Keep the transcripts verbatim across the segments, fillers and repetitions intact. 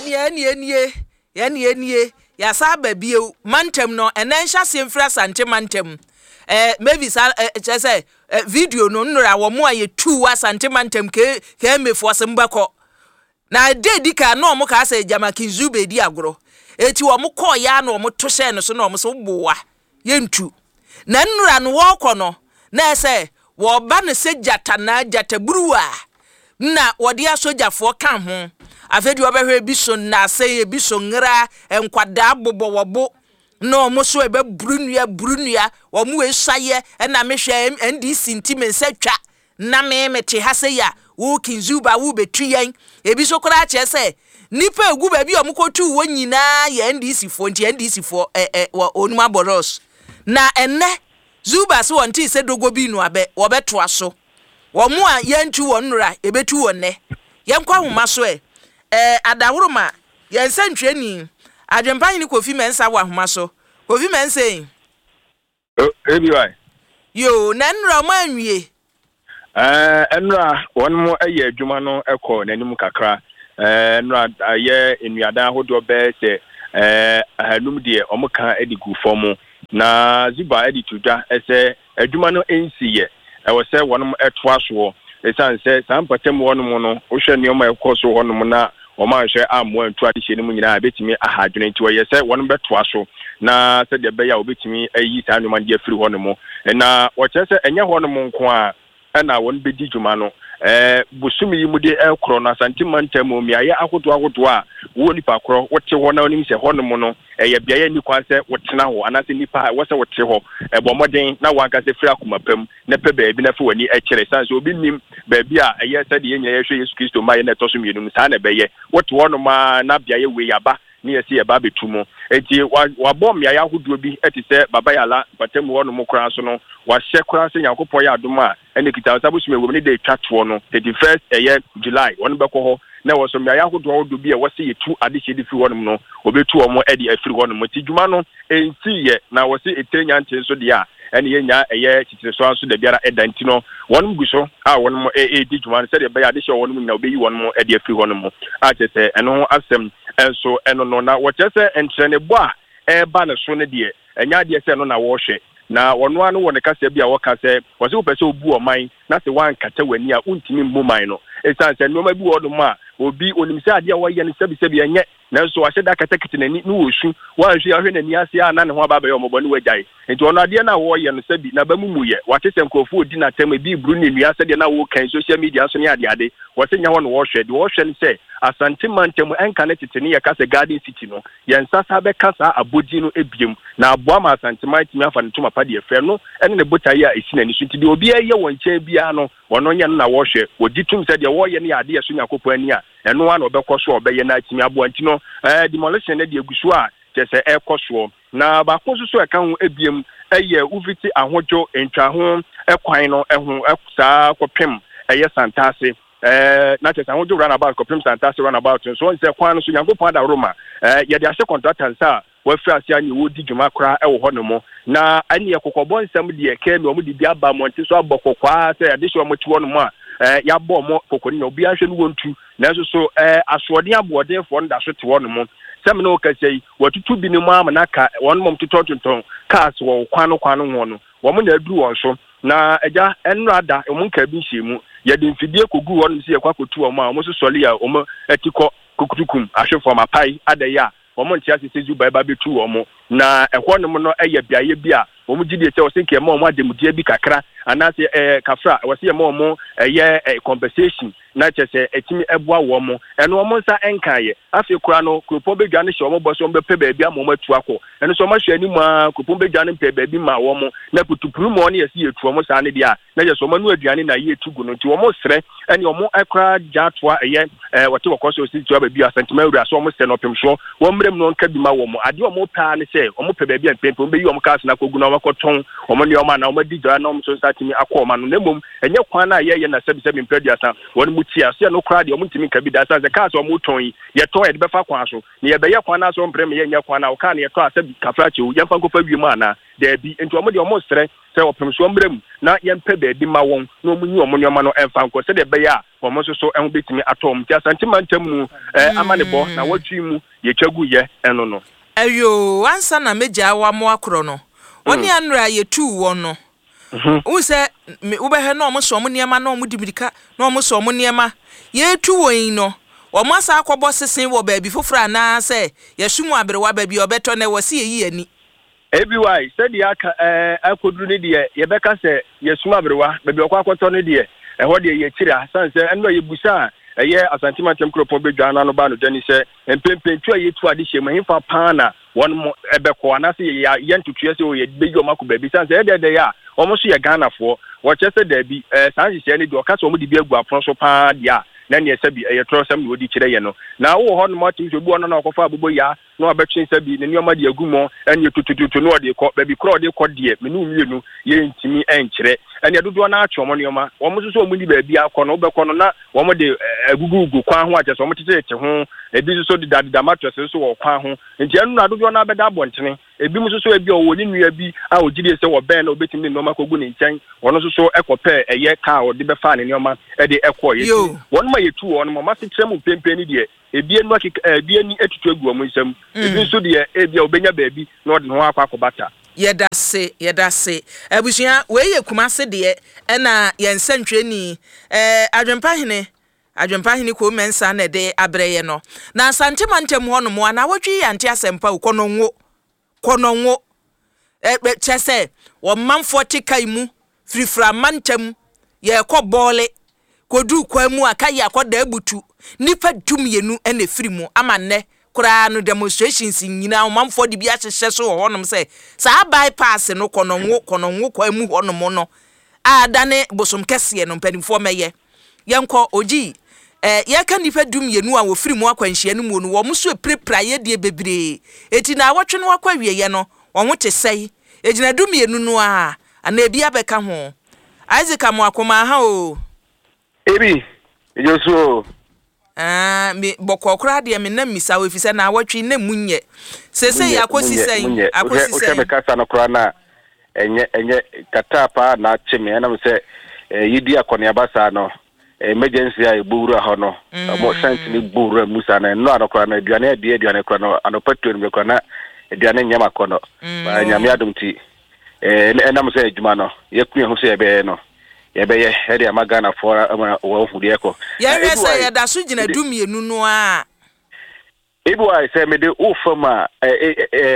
eni eni eni eni eni ya saba bio mantem no enensha semfra sante mantem eh maybe sa che say video no nura wo mo aye two asante mantem ke ke mefo sembako na dedika no mo ka say Jama Kinzube di agro eti wo mo call ya no mo to share no so no mo so boa yentu na nura no wo kono na say wo ba no se jata na jata bruwa na wo dia sojafo ka ho afedi obehwe bi so na say bi so ngra enkwada bobo wobo no mo so ebe brunua brunua wo mo esaye na mehwe N D C ntime nsatwa na me mete ha say ya wo Kinzuba wo betuyen ebi so kora che say nipa egu ba bi o mkotu wo nyina ye N D C fo nti N D C fo eh eh onuma boros na enne Zuba so wonti se dogo bi nu abe wo betoa so wo mo a yentu wonura ebetu wonne yenkwa homa so e eh adawuruma yensantwe ni adwempan ni Kofi Mensa wa homa so Kofi Mensa yin oh ebi wai yo na nra ma anwie eh enra wonmo eye adwuma no ekọ nanim kakra eh nra aye enuadan hodo be se eh anum de omuka edigu fomu na Zuba editudwa ese adwuma no ensiye e wo se wonmo etoa so esan se sampatem wonmo no wo hwe ne oma ekọ so wonmo na o ma hwe amwo antu ade hye ne mu nyina betimi ahadwene nti wo ye se wonmo betoa so na se de be ya obetimi ayi sa nwoma de afiri wonmo na wo che se enye wonmo nko a na won bedi dwuma no eh busumi yi mu de ekro na santimantam mi aye akoto akoto a wo nipa kro wote ho na onim se honom no eh bia ya ni kwan se wotena ho anase nipa wo se wote ho e bomoden na wanka se fira kumapam na pe baabi na fe wani e kire sanse obi nim baabi a eye se de yenya yehwe Yesu Kristo ma ye na toso mienum sa na beye wote honom na bia ye we yaba ni yesi ye ba betumo enti wa bom ya yahudo bi eti se baba yala patem wo no mokran so no wa hye kran se Nyankopon ya adom a ene kita sabusume wo ni de twatwo no thirty-first eye July won beko ho na wo so ya yahudo wodo bi e wo se yetu ade hye di fi wonum no obetu omo edi afiri wonum ti dwuma no enti ye na wo se etenya nten so de a ene ye nya eye titire so anso da biara edanti no wonum guso a wonum e e di dwuma no se de be ya de hye wonum na obeyi wonum edi afiri wonum a chese eno asem enso eno no na wo chese entrene bo a e ba ne so ne de enya de se no na wo hwe na wono anu won kasa bia wo kasa wo se wo pese obu oman na se wan kata wani a untimi mmuman no esanse no ma bi wo do ma obi onimse ade a wo ye ne sebi sebi enye na so wa hye da kata kitinani no wo su wa hwe ahwe nani ase a na ne ho aba ba ye ombo ne wagyae enti ono ade na wo ye no sebi na ba mumu ye wa tese nkofo odi na tem bi bru ne nua se de na wo kan social media so ne ade ade wo se nya ho no wo hwe de wo hwe ne se asante mantem enka ne titini ye kasa garden city no ye nsasa be kasa abodi no ebiem na aboa ma asante mantem afa ne tuma pa de efe no ene ne botaye a esi na ni so nti de obi aye won kye bia no wono nya na wo hwe odi tum se de wo ye ne ade ye so Nyankopon ani a eno wa na obekọ so obeye na atimi aboa nti no eh demolition ne de egusu a tese ekọ na ba ko so eka ho ebiem eye uviti ahojo entwa ho ekwan no eho ekusa kopem eye santase eh na tese ahojo run about kopem santase run about so nse kwan no so Nyankopon da Roma eh ye de ase contractors a wa fi ase ani wo di dwuma kra ewo ho no mo na ani ekokobon nsam de eke no mo di bia ba monte so abokokwa se ya de so mo ti wo no mo a eh ya bo mo kokoni obi ahwe no wontu na so so eh asode aboden fo nda so te wo no mo sem no ka sei watutu bi ni mo amana ka won mom tutotonton cars wo kwano kwano ho no wo mo na aduru won so na eja enrada mo nka bi nhyiemu ye de mfidie kogu won si ye kwakotu wo mo a mo so sole ya o mo etiko kokutukum ahwefo mapai adaya wo mo ntia se Zuba ba betu wo mo na ehwo no mo no eye biaye bi a wo mo gidie se wo se nke mo mo ademudie bi kakra anase eh kafra wo se mo mo eye compensation na chese etimi eboa wo mo eno mo nsa enkaye afi kura no kropo bedwa ne hye mo boso mo be baabi amom atu akọ eno so ma hwe ni mu a kropo bedwa ne pe baabi ma wo mo na putupuru mo ne yesi etu mo sa ne dia na je so mo nu aduane na ye etu gu no nti wo mo sre ene wo mo akra jatoa eye eh wote wo koso si tu baabi asantema wura so mo se no pem so wo mrem no nka bi ma wo mo ade wo mo pa ne se wo mo pe baabi an pempe wo be yi wo mo kas na kogu na wo koton wo mo ne wo ma na wo ma di dwa na wo so sa timi akọ ma no na mom enye kwan na ye ye na sebi sebi mpedi asa wo tia so no crowd omo ntimi ka bi da say cars omo ton yi ye ton ye de befa kwan so ne ye be ye kwan na so mprem ye nya kwan na o ka ne ye to asabi kafrache o ye fa nkofa wi mu ana da bi enti omo de omo sere say opem so mbrem na ye mpe be di ma won na omo nyi omo nyoma no emfa nko se de be ya omo so so enho betimi atom ti Asante Mantam mu amane bo na watwi mu ye twagu ye eno no ayo ansa na meja wa mo akro no woni anura ye tu wo no wo se wo be he no omo so omo niema na omo dimirika na omo so omo niema ye tu wo yin no omo asa akobo sesen wo ba bi fofora na se ye sumu abrewa ba bi obeto na wo se yi ani ebi why said the aka eh akoduru ne de ye beka se ye sumu abrewa ba bi okwa akoto ne de e ho de ye kira san se eno ye busa eye Asante Mantam kropon bedwa na no ba no dani se empempentu aye tu ade hye mahimfa pana won mo ebeko anase ye ye ntutu ese o ye bejo mako ba bi san se de de ya omo so ye Ghana fo wo chese da bi eh san hye ne de o ka so omo de bi agu afron so pa dia na ne ese bi eye trosam ne odi kire ye no na wo ho no mo tin so bi ono na okofa abobo ya na obetwen se bi ne nioma de agu mo ene tutututu no de ko ba bi kro de ko de menu mienu ye ntimi enkire ene dodo na acho mo nioma wo mo so so omuni ba bi akọ no obekọ no na wo mo de agugugu kwan ho ajeso mo tete ho ebi so de dadada mattress so wo kwan ho nti enu na dodo na beda abontene ebi mo so so ebi o woni nua bi a ogide se wo ben na obetimi ne nioma kogu ne nchen wono so so ekope eye ka o de be fa ne nioma e de ekọ ye wono ma yetu wono ma se trem pempen ni de ebi enu akika ebi ani etutu agu mo nsam ebi so de ebi obenya baabi na ode ho akwa akobata yeda se yeda se abusia we ye Kumase de e na yensantweni eh adwempa hene adwempa hene ko mensa na de abreye no na Asante Mantam ho no mo na wotwi yante asempa ukononwo kononwo eh chese wo manfo tikai mu frifra Mantam ye ko bole kodu kwa mu aka ye akoda abutu nipa dumyenu ene firimu amanne kura no demonstrations nyina omamfo de bi ahyehyɛ so honom se sa bypass no kononwo kononwo kwa mu honom no adane bosom kese no mpanimfo meye yenko oji eh ye ka nipa dum yenu a wo firimu akwanhia no mu no wo so prepra ye de bebre eti na awotwe no akwa wieye no wo ho te sei ejina dum yenu no a ana ebi abeka ho Isaac amwakoma ha o ebi ejoso ah mi bokokra de me na misa we fise na awotwe na munye sese yakosi sen akosi sen o se me kasa no kra na enye enye katapa na cheme na me se yidi akone abasa no emergency a eburu ho no mo sent ni buru musa na no anokra na aduane ade aduane kra no anopatu ni kra na aduane nyama kono ba nyame adumti eh na me se adwuma no yekue ho se ebe no yebeye hede amagana for wo hudi eko ya resa ya da so gina dumienu no a ebu ai say me de ufama eh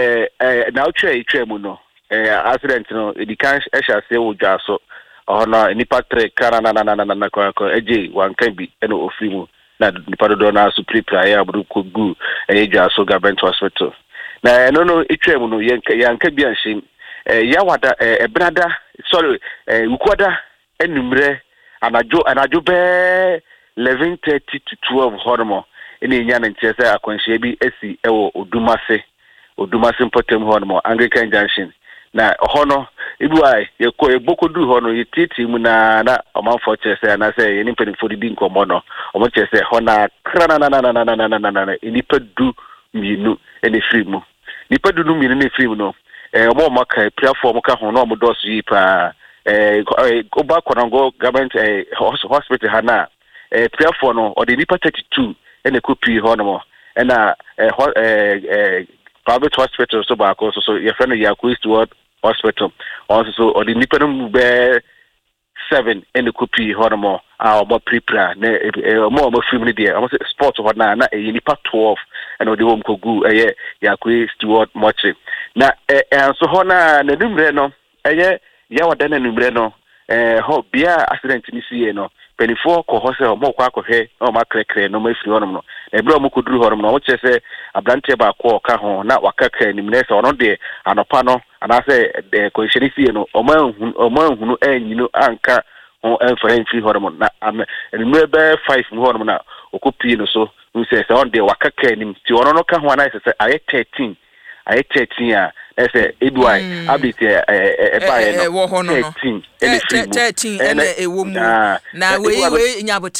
eh na otwe itwe mu no eh accident no edikan ehya se wo dwa so ono nipa tre kana na na na na kwa kwa eje wan kan bi eno ofri mu na nipa do na so prepare ya buru ko gu eh dwa so government hospital na no no itwe mu no yanka yanka bi anhim eh ya wada eh brada sorry eh ukwada enumre anajo anajo be eleven thirty to twelve hormo eni nya na ntiese akwanhia bi esi ewo Odumase Odumase Potem hormo Anglican Junction na hono ibuai yeko ebokodu hono yititi mu na na omanfo chese na se eni penifo di nkomo no omo chese hona krana na na na na na na na eni pedu minu eni free mu ni pedu nu minu ni free mu no eh omo maka platform ka hono omo dosu yi pa eh go back konango government eh hospital hana eh platform no or the nipa thirty-two ene kopi hono e na eh eh private hospital so back so so your friend Yaku Stewart hospital also so or the nipa no be seven ene kopi hono a omo prepare na omo omo film ni there omo sport ho na na e nipa twelve ene odi wom kogu eh Yaku Stewart mochi na eh so ho na na numre no eh ya wadana numre no eh ho bia accident ni sie no penifo ko ho se o mo kwa ko he o ma krekre no ma firi honom no e bro mo koduru honom no wo chese abrante ba ko ka ho na wakaka ni mnese ono de anopa no ana se de ko hye sie no o ma o ma hunu anyino anka ho emfa emfi honom na numre be five mu honom na okopi no so we say se on de wakaka ni ti ono no ka ho na se aye thirteen aye thirteen a ese edwai abiti e e ba no thirteen thirteen ene ewo mu na we we nyabotre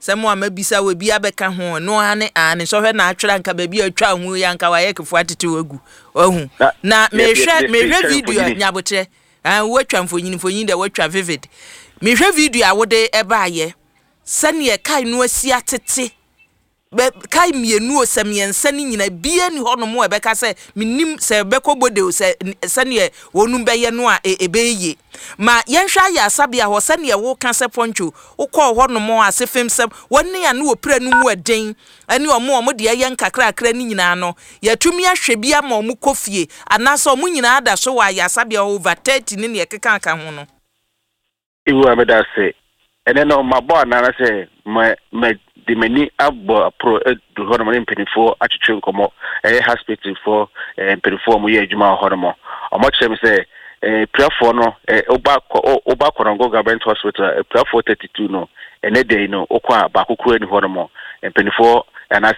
Some one mabisa we be abeka ho no ane ane so hwe na atwera nka ba bi atwa hu ya nka wa ye kefo atete wagu ohu na me hwe me hwe video nyabotre an watwa mfonyin mfonyin de watwa vivid me hwe video a wode eba ye sane ye kai no asi atete be kai mienu o samiensa ni nyina bia ni hono mo ebeka se minim se beko bode se sane wonum be ye no a ebeye ma yenhwa ya sabia ho sane wo ka se poncho ukọ hono mo ase femsem wonne ya no opira no mu eden ani omo omo de ye nkakra akra ni nyina no yatumi ahwe bia ma omo kofie anaso omo nyina ada so wa ya sabia over thirty ni ne keka aka ho no iwu ameda se ene no mabo na se me me the many abo pro do hono mo penifo atwetwe nkomo eh hospital for eh penifo mo ye adwuma hono mo omo chem se eh prafo no eh oba oba korongo government hospital eh prafo thirty-two no ene dey no okwa ba kokura ni hono mo penifo ana